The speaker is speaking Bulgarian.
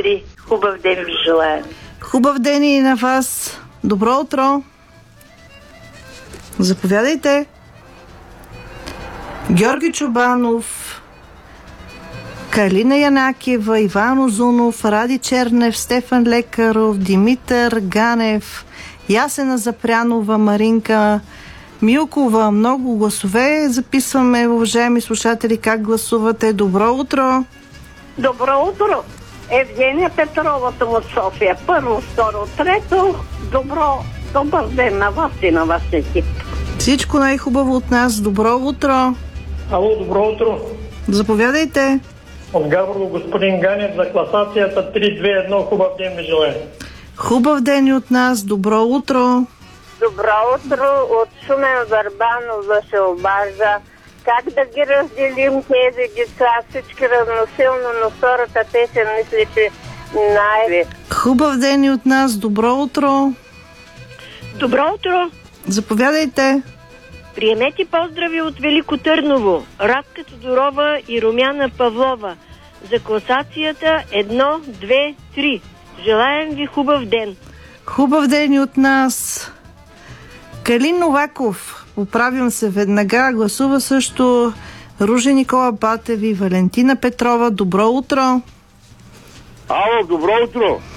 4. Хубав ден ви желая. Хубав ден и на вас. Добро утро. Заповядайте. Георги Чубанов, Калина Янакиева, Иван Озунов, Ради Чернев, Стефан Лекаров, Димитър Ганев, Ясена Запрянова, Маринка Милкова. Много гласове записваме, уважаеми слушатели, как гласувате. Добро утро! Добро утро! Евгения Петрова от София. Първо, второ, трето. Добър ден на вас и на вашия екип. Всичко най-хубаво от нас. Добро утро! Ало, добро утро! Заповядайте! От Габрово господин Ганев за класацията 3-2-1. Хубав ден ви желая. Хубав ден и от нас. Добро утро! Добро утро! От Шумен Върбанова се обажда. Как да ги разделим тези деца? Всички равносилно, но втората песен мисля, че Хубав ден и от нас. Добро утро! Добро утро! Заповядайте! Приемете поздрави от Велико Търново, Радка Тодорова и Румяна Павлова за класацията 1, 2, 3. Желаем ви хубав ден! Хубав ден и от нас! Калин Новаков, поправям се веднага, гласува също Ружа Никола Батеви, Валентина Петрова. Добро утро! Ало, добро утро!